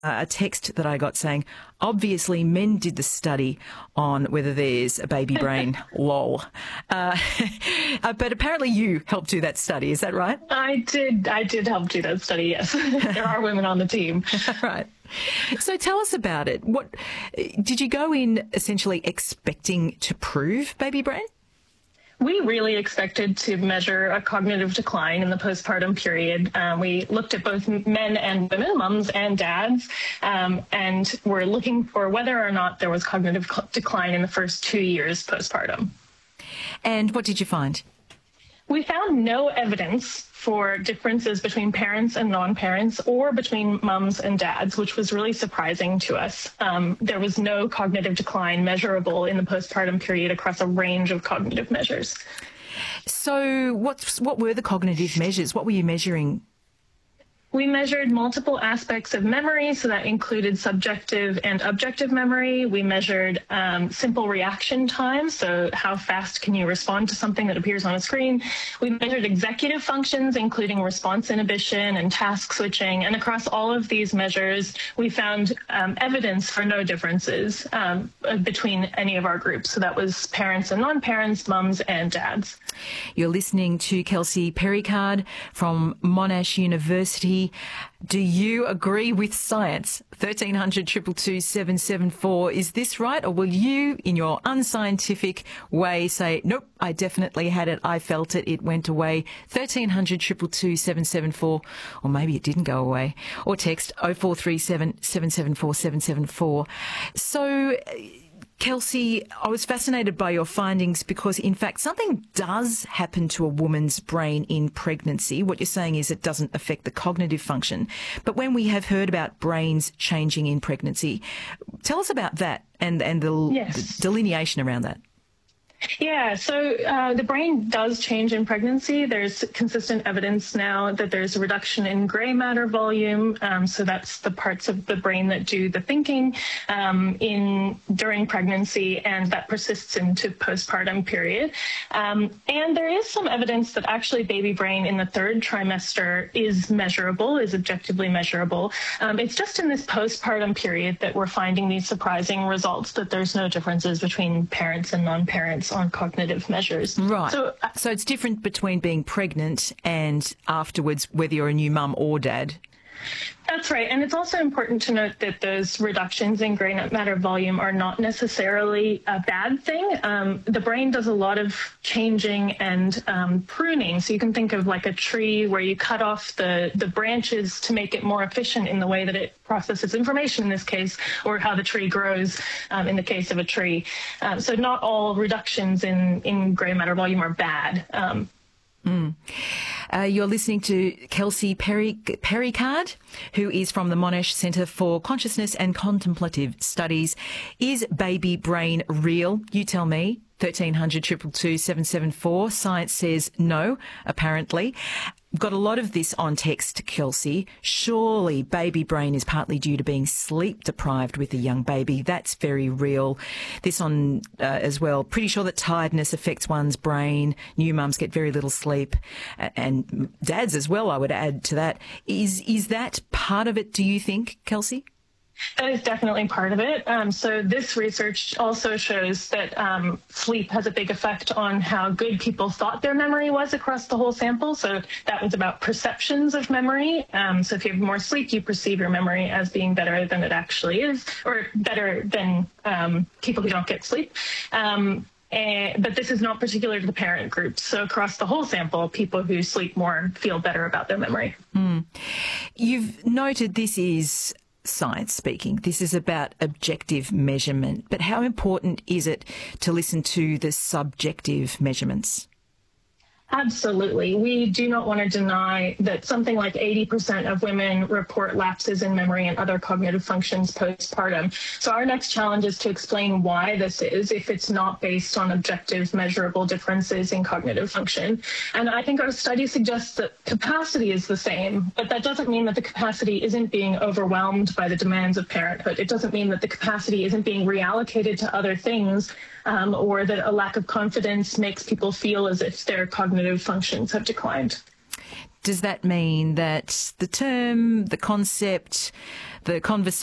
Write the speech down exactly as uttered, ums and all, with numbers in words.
a text that I got saying, obviously men did the study on whether there's a baby brain. Lol. Uh, uh, but apparently you helped do that study. Is that right? I did. I did help do that study, yes. There are women on the team. Right. So tell us about it. What did you go in essentially expecting to prove baby brain? We really expected to measure a cognitive decline in the postpartum period. Um, we looked at both men and women, mums and dads, um, and we're looking for whether or not there was cognitive decline in the first two years postpartum. And what did you find? We found no evidence for differences between parents and non-parents or between mums and dads, which was really surprising to us. Um, there was no cognitive decline measurable in the postpartum period across a range of cognitive measures. So what's, what were the cognitive measures? What were you measuring? We measured multiple aspects of memory, so that included subjective and objective memory. We measured um, simple reaction time, so how fast can you respond to something that appears on a screen. We measured executive functions, including response inhibition and task switching. And across all of these measures, we found um, evidence for no differences um, between any of our groups. So that was parents and non-parents, mums and dads. You're listening to Kelsey Perricard from Monash University. Do you agree with science? thirteen hundred, two two two, seven seven four. Is this right? Or will you, in your unscientific way, say, nope, I definitely had it, I felt it, it went away? thirteen hundred, two two two, seven seven four. Or maybe it didn't go away. Or text oh four three seven, seven seven four, seven seven four. So, Kelsey, I was fascinated by your findings because, in fact, something does happen to a woman's brain in pregnancy. What you're saying is it doesn't affect the cognitive function. But when we have heard about brains changing in pregnancy, tell us about that and, and the, yes. the delineation around that. Yeah, so uh, the brain does change in pregnancy. There's consistent evidence now that there's a reduction in gray matter volume. Um, so that's the parts of the brain that do the thinking um, in during pregnancy, and that persists into postpartum period. Um, and there is some evidence that actually baby brain in the third trimester is measurable, is objectively measurable. Um, it's just in this postpartum period that we're finding these surprising results, that there's no differences between parents and non-parents on cognitive measures. Right. So, uh, so it's different between being pregnant and afterwards, whether you're a new mum or dad. That's right. And it's also important to note that those reductions in gray matter volume are not necessarily a bad thing. Um, the brain does a lot of changing and um, pruning. So you can think of like a tree where you cut off the, the branches to make it more efficient in the way that it processes information in this case, or how the tree grows um, in the case of a tree. Um, so not all reductions in, in gray matter volume are bad. Um, Mm. Uh, you're listening to Kelsey Perry, Perricard, who is from the Monash Centre for Consciousness and Contemplative Studies. Is baby brain real? You tell me. thirteen hundred, two two two, seven seven four. Science says no, apparently. Got a lot of this on text, Kelsey. Surely baby brain is partly due to being sleep deprived with a young baby. That's very real. This on uh, as well. Pretty sure that tiredness affects one's brain. New mums get very little sleep, and dads as well, I would add to that. Is, is that part of it, do you think, Kelsey? That is definitely part of it. Um, so this research also shows that um, sleep has a big effect on how good people thought their memory was across the whole sample. So that was about perceptions of memory. Um, so if you have more sleep, you perceive your memory as being better than it actually is, or better than um, people who don't get sleep. Um, And, but this is not particular to the parent group. So across the whole sample, people who sleep more feel better about their memory. Mm. You've noted this is science speaking. This is about objective measurement. But how important is it to listen to the subjective measurements? Absolutely. We do not want to deny that something like eighty percent of women report lapses in memory and other cognitive functions postpartum. So our next challenge is to explain why this is, if it's not based on objective, measurable differences in cognitive function. And I think our study suggests that capacity is the same, but that doesn't mean that the capacity isn't being overwhelmed by the demands of parenthood. It doesn't mean that the capacity isn't being reallocated to other things, um, or that a lack of confidence makes people feel as if their cognitive functions have declined. Does that mean that the term, the concept, the conversation